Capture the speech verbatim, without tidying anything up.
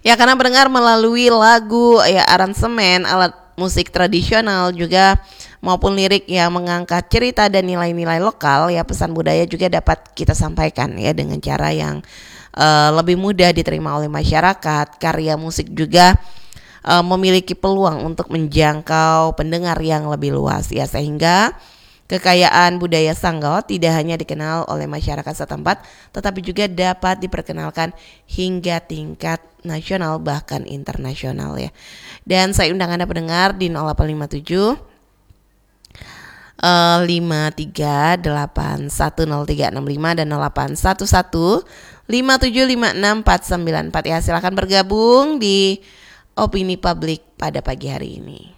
Ya, karena pendengar melalui lagu, ya aransemen, alat musik tradisional juga maupun lirik yang mengangkat cerita dan nilai-nilai lokal, ya pesan budaya juga dapat kita sampaikan ya dengan cara yang uh, lebih mudah diterima oleh masyarakat. Karya musik juga uh, memiliki peluang untuk menjangkau pendengar yang lebih luas ya, sehingga kekayaan budaya Sanggau tidak hanya dikenal oleh masyarakat setempat, tetapi juga dapat diperkenalkan hingga tingkat nasional bahkan internasional ya. Dan saya undang Anda pendengar di nol delapan lima tujuh lima tiga delapan satu nol tiga enam lima dan nol delapan satu satu lima tujuh lima enam empat sembilan empat ya. Silakan bergabung di Opini Publik pada pagi hari ini.